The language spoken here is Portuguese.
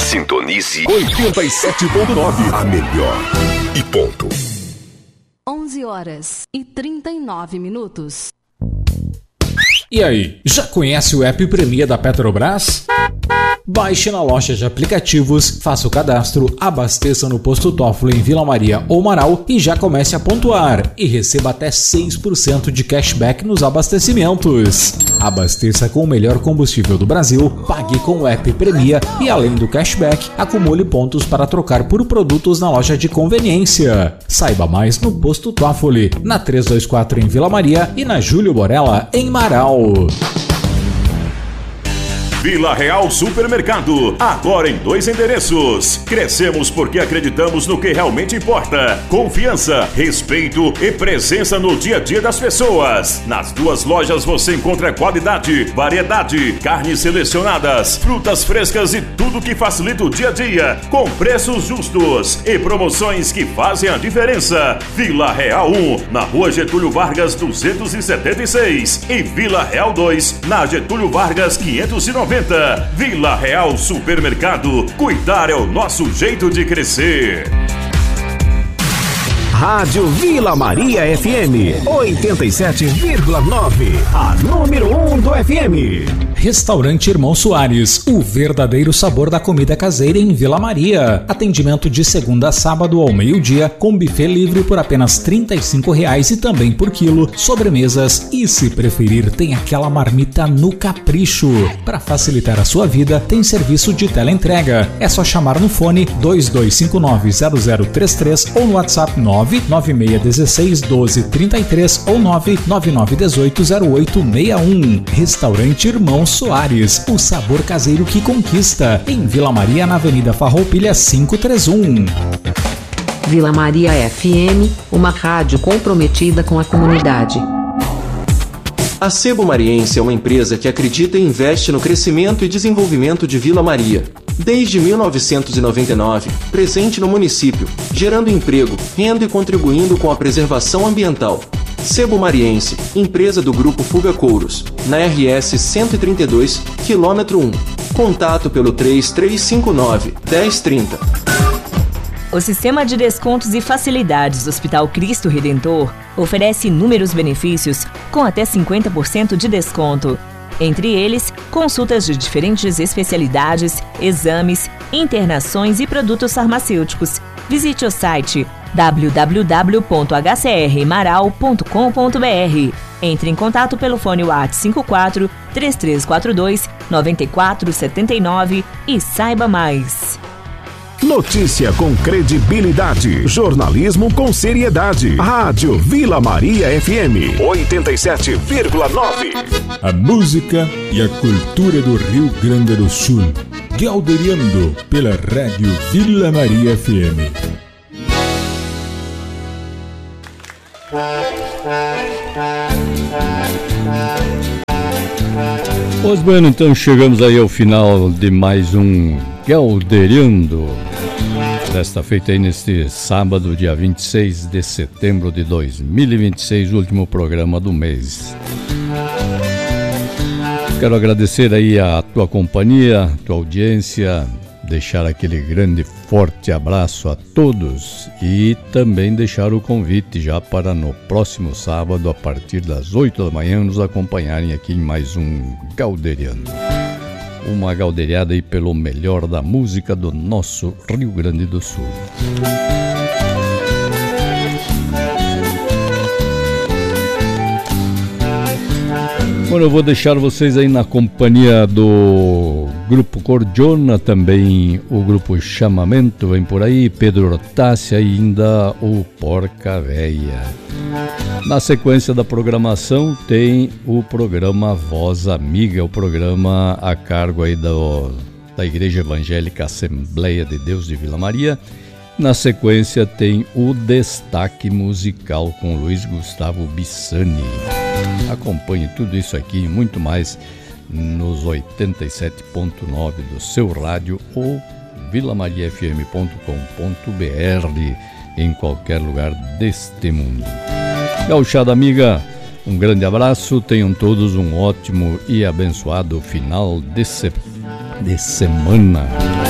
Sintonize 87.9, a melhor. E ponto. 11h39. E aí, já conhece o app Premia da Petrobras? Baixe na loja de aplicativos, faça o cadastro, abasteça no posto Toffoli em Vila Maria ou Marau e já comece a pontuar e receba até 6% de cashback nos abastecimentos. Abasteça com o melhor combustível do Brasil, pague com o app Premia e além do cashback, acumule pontos para trocar por produtos na loja de conveniência. Saiba mais no posto Toffoli, na 324 em Vila Maria e na Júlio Borella em Marau. Vila Real Supermercado, agora em 2 endereços. Crescemos porque acreditamos no que realmente importa: confiança, respeito e presença no dia a dia das pessoas. Nas 2 lojas você encontra qualidade, variedade, carnes selecionadas, frutas frescas e tudo que facilita o dia a dia, com preços justos e promoções que fazem a diferença. Vila Real 1, na Rua Getúlio Vargas 276 e Vila Real 2, na Getúlio Vargas 590. Vila Real Supermercado. Cuidar é o nosso jeito de crescer. Rádio Vila Maria FM 87,9, a número 1 do FM. Restaurante Irmão Soares, o verdadeiro sabor da comida caseira em Vila Maria. Atendimento de segunda a sábado ao meio-dia, com buffet livre por apenas R$ 35,00 e também por quilo, sobremesas e, se preferir, tem aquela marmita no capricho. Para facilitar a sua vida, tem serviço de teleentrega. É só chamar no fone 2259-0033 ou no WhatsApp 99616-1233 ou 99918-0861. Restaurante Irmão Soares, o sabor caseiro que conquista. Em Vila Maria, na Avenida Farroupilha 531. Vila Maria FM, uma rádio comprometida com a comunidade. A Sebo Mariense é uma empresa que acredita e investe no crescimento e desenvolvimento de Vila Maria. Desde 1999, presente no município, gerando emprego, renda e contribuindo com a preservação ambiental. Sebo Mariense, empresa do Grupo Fuga Couros, na RS 132, quilômetro 1. Contato pelo 3359-1030. O Sistema de Descontos e Facilidades do Hospital Cristo Redentor oferece inúmeros benefícios com até 50% de desconto. Entre eles, consultas de diferentes especialidades, exames, internações e produtos farmacêuticos. Visite o site www.hcrmaral.com.br. Entre em contato pelo fone WhatsApp 54 3342 9479 e saiba mais. Notícia com credibilidade, jornalismo com seriedade. Rádio Vila Maria FM 87,9. A música e a cultura do Rio Grande do Sul, galderiando pela Rádio Vila Maria FM. Pois bem, então chegamos aí ao final de mais um Galderiando, desta feita aí neste sábado, dia 26 de setembro de 2026, o último programa do mês. Quero agradecer aí a tua companhia, tua audiência, deixar aquele grande forte abraço a todos e também deixar o convite já para no próximo sábado, a partir das 8 da manhã, nos acompanharem aqui em mais um Galderiando. Uma galderiada aí pelo melhor da música do nosso Rio Grande do Sul. Bom, eu vou deixar vocês aí na companhia do Grupo Cordiona, também o Grupo Chamamento, vem por aí, Pedro Ortácia e ainda o Porca Véia. Na sequência da programação tem o programa Voz Amiga, o programa a cargo aí da Igreja Evangélica Assembleia de Deus de Vila Maria. Na sequência tem o Destaque Musical com Luiz Gustavo Bissani. Acompanhe tudo isso aqui e muito mais nos 87.9 do seu rádio ou vilamariafm.com.br em qualquer lugar deste mundo. Gauchada amiga, um grande abraço, tenham todos um ótimo e abençoado final de semana.